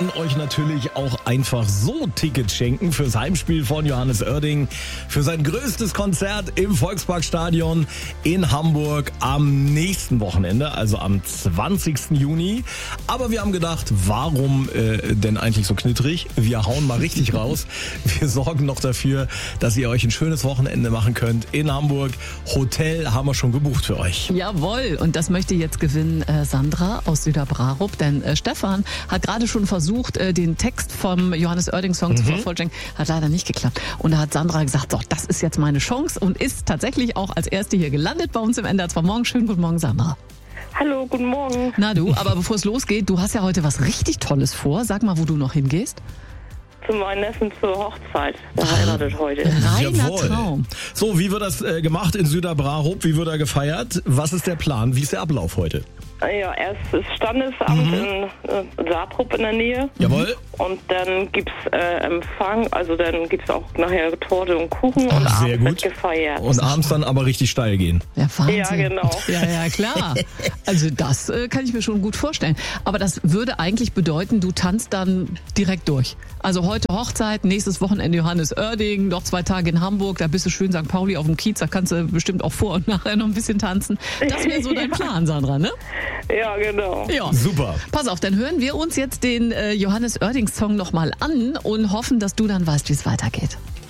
wollten euch natürlich auch einfach so Tickets schenken fürs Heimspiel von Johannes Oerding, für sein größtes Konzert im Volksparkstadion in Hamburg am nächsten Wochenende, also am 20. Juni. Aber wir haben gedacht, warum denn eigentlich so knittrig? Wir hauen mal richtig raus. Wir sorgen noch dafür, dass ihr euch ein schönes Wochenende machen könnt in Hamburg. Hotel haben wir schon gebucht für euch. Jawohl, und das möchte jetzt gewinnen Sandra aus Süderbrarup, denn Stefan hat gerade schon versucht, den Text vom Johannes Oerding Song zu vervollständigen. Hat leider nicht geklappt. Und da hat Sandra gesagt, doch, das ist jetzt meine Chance und ist tatsächlich auch als Erste hier gelandet bei uns im NDR 2 Morgen. Schönen guten Morgen, Sandra. Hallo, guten Morgen. Na du, aber bevor es losgeht, du hast ja heute was richtig Tolles vor. Sag mal, wo du noch hingehst. Zu meinem Neffen zur Hochzeit. Der heiratet heute. Reiner Jawohl. Traum. So, wie wird das gemacht in Süderbrarup? Wie wird er gefeiert? Was ist der Plan? Wie ist der Ablauf heute? Ja, erst ist Standesamt in Saarbrück in der Nähe. Jawohl. Und dann gibt's Empfang, also dann gibt's auch nachher Torte und Kuchen und Sehr abends wird gut. gefeiert. Und abends dann aber richtig steil gehen. Ja, Wahnsinn. Ja, genau. Ja, klar. Also das kann ich mir schon gut vorstellen. Aber das würde eigentlich bedeuten, du tanzt dann direkt durch. Also heute Hochzeit, nächstes Wochenende Johannes Oerding, noch 2 Tage in Hamburg, da bist du schön St. Pauli auf dem Kiez, da kannst du bestimmt auch vor und nachher noch ein bisschen tanzen. Das wäre so dein Plan, Sandra, ne? Ja, genau. Ja. Super. Pass auf, dann hören wir uns jetzt den Johannes Oerding Song nochmal an und hoffen, dass du dann weißt, wie es weitergeht.